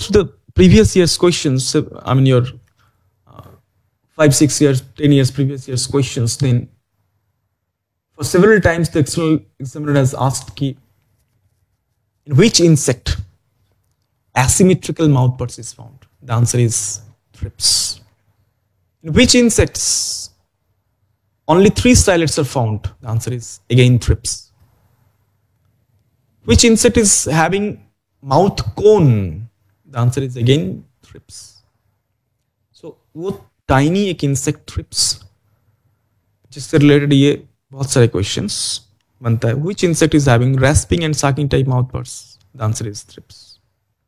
to the previous year's questions, I mean your 5, 6 years, 10 years previous year's questions, then for several times the external examiner has asked key, in which insect asymmetrical mouthparts is found? The answer is thrips. In which insects only 3 stylets are found? The answer is again thrips. Which insect is having mouth cone? The answer is again thrips. So वो tiny एक insect thrips जिससे related ये बहुत सारे questions बनता है. Which insect is having rasping and sucking type mouthparts? The answer is thrips.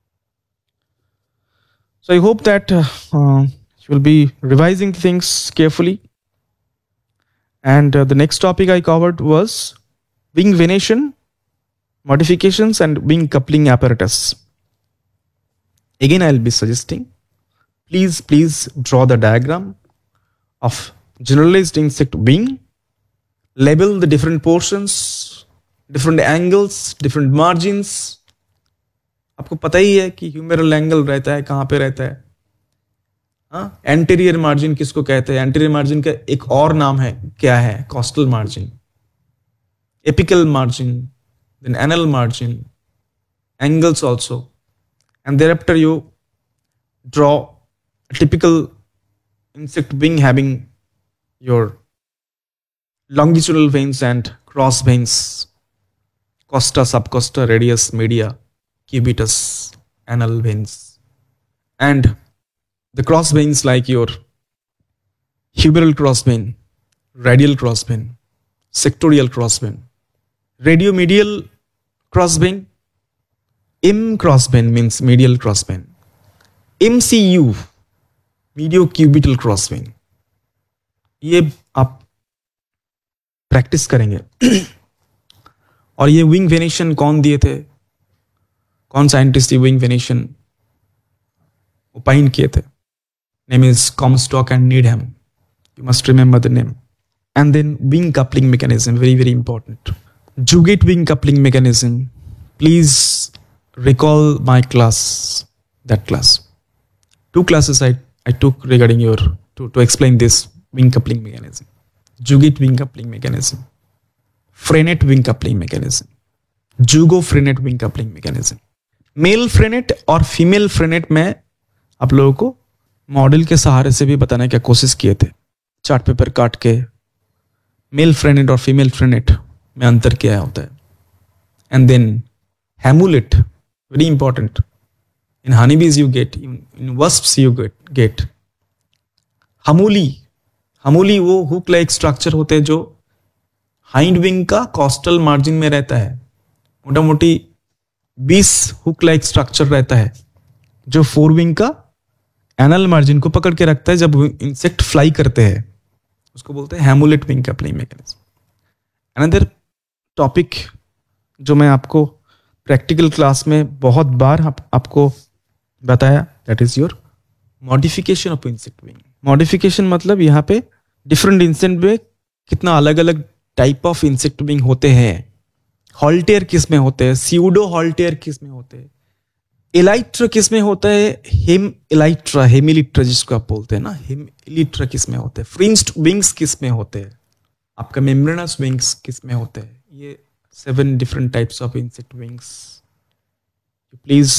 So I hope that you will be revising things carefully. And the next topic I covered was wing venation, modifications, and wing coupling apparatus. Again, I'll be suggesting, please draw the diagram of generalized insect wing, label the different portions, different angles, different margins. आपको पता ही है कि humeral angle रहता है कहाँ पे रहता है. हाँ, एंटीरियर मार्जिन किसको कहते हैं? एंटीरियर मार्जिन का एक और नाम है, क्या है? Costal margin, apical margin, then anal margin, angles also, and thereafter you draw a typical insect wing having your longitudinal veins and cross veins, costa, subcosta, radius, media, cubitus, anal veins, and the cross veins like your humeral cross vein, radial cross vein, sectorial cross vein, radiomedial cross vein. M cross vein means medial cross vein. MCU, mediocubital cross vein. ये आप practice करेंगे. और ये wing venation कौन दिए थे? कौन scientist ये विंग वेनेशन ओपाइन किए थे? Name is Comstock and Needham. You must remember the name. And then wing coupling mechanism, very important. Juget wing coupling mechanism. Please recall my class, that class. 2 classes I took regarding your to explain this wing coupling mechanism. Juget wing coupling mechanism, Frenet wing coupling mechanism, Jugo Frenet wing coupling mechanism. Mail फ्रेनेट और female फ्रेनेट में आप लोगों को model के सहारे से भी बताने की कोशिश किए थे. चार्ट पेपर काट के मेल फ्रेनेट और फीमेल फ्रेनेट में अंतर क्या होता है. And then हेमुलेट, very important. In honeybees you get, in वस्प्स you get हमूली. हमूली वो हुक लाइक स्ट्रक्चर होते हैं जो हाइंड विंग का कॉस्टल मार्जिन में रहता है. मोटा मोटी 20 हुक लाइक स्ट्रक्चर रहता है जो फोर विंग का एनल मार्जिन को पकड़ के रखता है जब इंसेक्ट फ्लाई करते हैं. उसको बोलते हैं हेमुलेट wing coupling mechanism. Another topic जो मैं आपको प्रैक्टिकल क्लास में बहुत बार आपको बताया, that is your modification of insect wing. Modification मतलब यहाँ पे डिफरेंट इंसेक्ट में कितना अलग अलग टाइप ऑफ इंसेक्ट विंग होते हैं. हॉल्टेयर किस में होते हैं, सीउडो हॉल्टेयर किस में होते हैं, एलाइट्रा किस में होता है, हेम एलाइट्रा, हेमिलिट्रा जिसको आप बोलते हैं ना, हेमिलिट्रा किस में होते हैं, फ्रिंज्ड विंग्स किस में होते हैं, आपका मेम्ब्रेनस विंग्स किस में होते हैं. ये 7 different types of insect wings. Please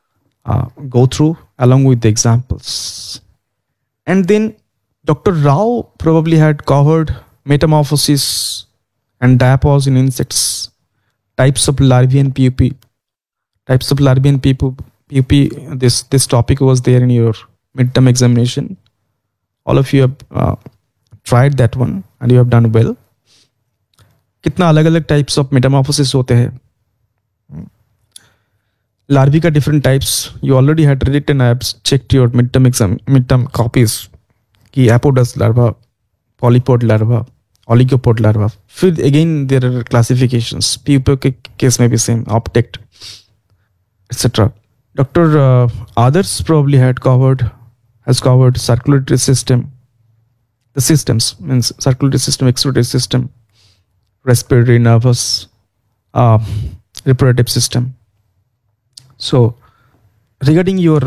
go through along with the examples. And then Dr. Rao probably had covered metamorphosis and diapause in insects, types of larvae and pupae. Types of larvae and pupae, this topic was there in your midterm examination. All of you have tried that one and you have done well. कितना अलग अलग types of metamorphosis होते हैं. Larvae का different types you already had read it and I have checked your midterm copies कि apodous larva, polypod larva, oligopod larva. फिर again there are classifications. pupa के case में भी same, optect, etc. Dr. Adarsh probably has covered circulatory system. The systems means circulatory system, excretory system, respiratory, nervous, reproductive system. So regarding your